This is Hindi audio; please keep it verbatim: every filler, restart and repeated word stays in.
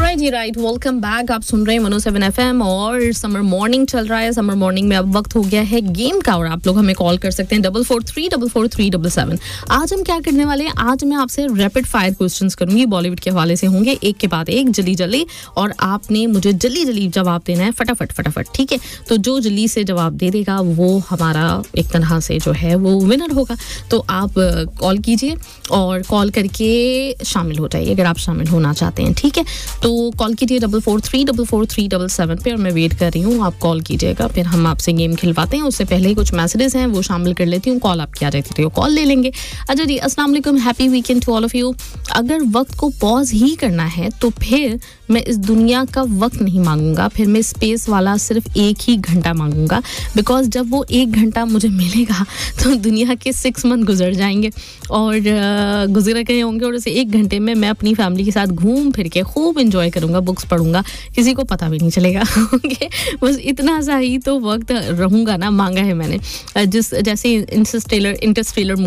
राइट जी राइट वेलकम बैक। आप सुन रहे हैं one O seven F M और समर मॉर्निंग चल रहा है। समर मॉर्निंग में अब वक्त हो गया है गेम का और आप लोग हमें कॉल कर सकते हैं double four three double four three double seven. आज हम क्या करने वाले हैं, आज मैं आपसे रैपिड फायर क्वेश्चंस करूंगी, बॉलीवुड के हवाले से होंगे, एक के बाद एक, जल्दी जल्दी, और आपने मुझे जल्दी जल्दी जवाब देना है, फटाफट फटाफट, ठीक है। तो जो जल्दी से जवाब दे देगा वो हमारा एक तरह से जो है वो विनर होगा। तो आप कॉल कीजिए और कॉल करके शामिल हो जाइए अगर आप शामिल होना चाहते हैं, ठीक है। तो कॉल कीजिए double four three double four three double seven पे और मैं वेट कर रही हूँ, आप कॉल कीजिएगा, फिर हम आपसे गेम खिलवाते हैं। उससे पहले कुछ मैसेजेस हैं वो शामिल कर लेती हूँ, कॉल आपकी आ जाती थी तो कॉल ले लेंगे। अच्छा जी, अस्सलाम वालेकुम, happy weekend to all of you. अगर वक्त को पॉज ही करना है तो फिर मैं इस दुनिया का वक्त नहीं मांगूंगा, फिर मैं स्पेस वाला सिर्फ एक ही घंटा मांगूंगा, बिकॉज जब वो एक घंटा मुझे मिलेगा तो दुनिया के सिक्स मंथ गुजर जाएंगे और गुजर गए होंगे और उसे एक घंटे में मैं अपनी फैमिली के साथ घूम फिर के खूब इंजॉय करूंगा, बुक्स पढ़ूंगा, किसी को पता भी नहीं चलेगा। ओके, बस इतना सा ही तो वक्त रहूंगा ना, मांगा है मैंने। जिस जैसे इंटरस्टेलर इंटरस्टेलर